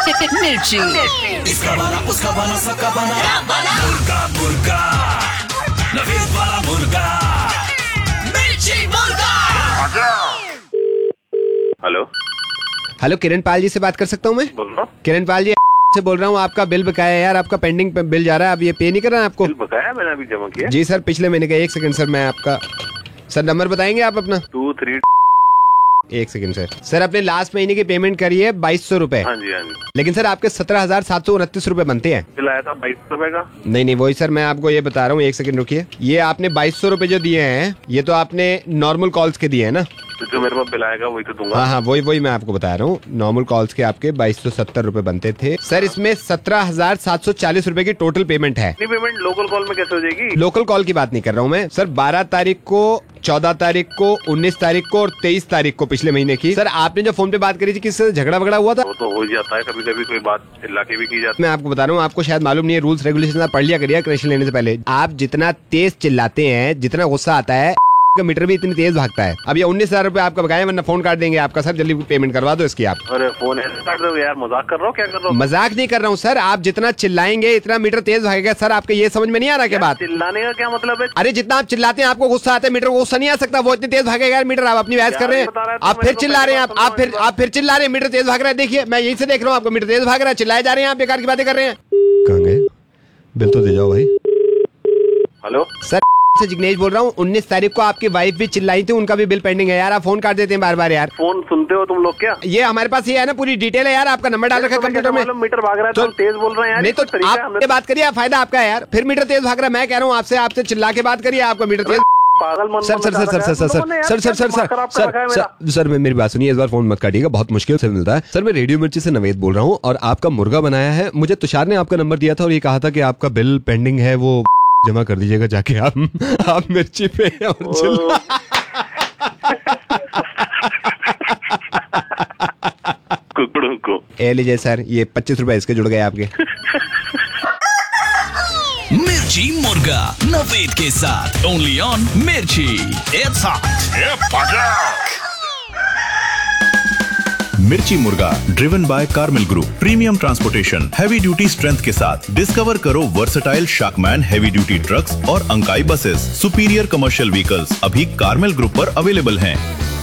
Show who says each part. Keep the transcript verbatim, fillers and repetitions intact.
Speaker 1: मिर्ची।
Speaker 2: इसका बना उसका बना सबका बना मुर्गा मुर्गा नवीद वाला मुर्गा मिर्ची मुर्गा।
Speaker 3: हेलो
Speaker 4: हेलो, किरण पाल जी से बात कर सकता हूँ मैं?
Speaker 3: बोल रहा हूँ।
Speaker 4: किरण पाल जी से बोल रहा हूँ। आपका बिल बकाया है यार, आपका पेंडिंग पे बिल जा रहा है, अब ये पे नहीं कर रहा है आपको?
Speaker 3: बिल बकाया मैंने अभी जमा किया।
Speaker 4: जी सर, पिछले महीने का। एक सेकंड सर, मैं आपका सर नंबर बताएंगे आप अपना?
Speaker 3: टू थ्री
Speaker 4: एक सेकंड सर। सर आपने लास्ट महीने की पेमेंट करी है बाईस सौ रूपए,
Speaker 3: हाँ जी हाँ जी।
Speaker 4: लेकिन सर आपके सत्रह हजार सात सौ उनतीस रूपए बनते हैं।
Speaker 3: बिल आया था बाईस सौ रुपए का।
Speaker 4: नहीं नहीं, वही सर मैं आपको ये बता रहा हूँ, एक सेकंड रुकिए। ये आपने बाईस सौ रूपए जो दिए हैं, ये तो आपने नॉर्मल कॉल्स के दिए हैं ना?
Speaker 3: तो जो मेरे पास बिल आएगा वही तो दूंगा।
Speaker 4: हाँ हाँ, वही वही मैं आपको बता रहा हूँ। नॉर्मल कॉल्स के आपके बाईस सौ सत्तर रूपए बनते थे सर। इसमें सत्रह हजार सात सौ चालीस रूपए की टोटल पेमेंट है।
Speaker 3: पेमेंट लोकल कॉल में कैसे हो जाएगी?
Speaker 4: लोकल कॉल की बात नहीं कर रहा हूँ मैं सर। बारह तारीख को, चौदह तारीख को, उन्नीस तारीख को और तेईस तारीख को पिछले महीने की। सर आपने जो फोन पे बात करी थी, किससे झगड़ा वगड़ा हुआ था?
Speaker 3: वो तो हो ही जाता है, कभी कभी कोई बात चिल्ला के भी की जाती
Speaker 4: मैं आपको बता रहा हूँ, आपको शायद मालूम नहीं है, रूल्स रेगुलेशन आप पढ़ लिया करिए कनेक्शन लेने से पहले। आप जितना तेज चिल्लाते हैं, जितना गुस्सा आता है, का मीटर भी इतनी तेज भागता है। अब ये उन्नीस हजार रूपए आपका बकाया, वरना फोन काट देंगे आपका। सर जल्दी पेमेंट करवा दो इसकी आप।
Speaker 3: है। अरे फोन ऐसे काट रहे हो यार, मजाक कर रहा हो क्या कर रहा हो?
Speaker 4: मजाक नहीं कर रहा हूँ सर, आप जितना चिल्लाएंगे इतना मीटर तेज भागेगा। सर आपके ये समझ में नहीं आ रहा क्या बात?
Speaker 3: चिल्लाने का क्या मतलब है?
Speaker 4: अरे जितना आप चिल्लाते हैं आपको गुस्सा आता है, मीटर को गुस्सा नहीं आ सकता, वो इतनी तेज भागेगा यार मीटर। आप अपनी बहस कर रहे हैं, आप फिर चिल्ला रहे हैं, आप आप फिर आप फिर चिल्ला रहे हैं, मीटर तेज भाग रहा है। देखिए मैं यही से देख रहा हूँ, आपको मीटर तेज भाग रहा है, चिल्लाए जा रहे हैं, आप बेकार की बातें कर रहे हैं। कहाँ गए? बिल तो दे जाओ भाई।
Speaker 3: हेलो
Speaker 4: सर से जिग्नेश बोल रहा हूँ। उन्नीस तारीख को आपकी वाइफ भी चिल्लाई थी, उनका भी बिल पेंडिंग है यार। आप फोन काट देते हैं बार बार यार।
Speaker 3: फोन सुनते हो तुम लोग क्या?
Speaker 4: ये हमारे पास ये है ना, पूरी डिटेल है यार। आपका नंबर डाल रखा है कंप्यूटर में।
Speaker 3: मीटर भाग रहा है तो तेज बोल रहे हैं यार।
Speaker 4: नहीं तो आप ये बात करिए, फायदा आपका है यार। फिर मीटर तेज भाग रहा है, मैं कह रहा हूँ आपसे, आपसे चिल्ला के बात करिए, आपका मीटर तेज।
Speaker 3: पागल
Speaker 4: sir sir sir sir sir sir sir sir sir sir sir sir sir मेरी बात सुनिए, इस बार फोन मत काटिएगा, बहुत मुश्किल से मिलता है। सर मैं रेडियो मिर्ची से नवेद बोल रहा हूँ और आपका मुर्गा बनाया है। मुझे तुषार ने आपका नंबर दिया था और ये कहा था कि आपका बिल पेंडिंग है, वो जमा कर दीजिएगा जाके आप आप मिर्ची पे और चिल्ला।
Speaker 3: कुकड़ों को
Speaker 4: ए लीजिए सर, ये पच्चीस रुपए इसके जुड़ गए आपके।
Speaker 2: मिर्ची मुर्गा नवीद के साथ ओनली ऑन मिर्ची। It's hot.
Speaker 5: मिर्ची मुर्गा driven by Carmel group, premium transportation, heavy duty strength के साथ। डिस्कवर करो वर्सेटाइल शाकमैन हैवी ड्यूटी ट्रक्स और Ankai buses. Superior commercial vehicles अभी कार्मेल ग्रुप पर अवेलेबल हैं।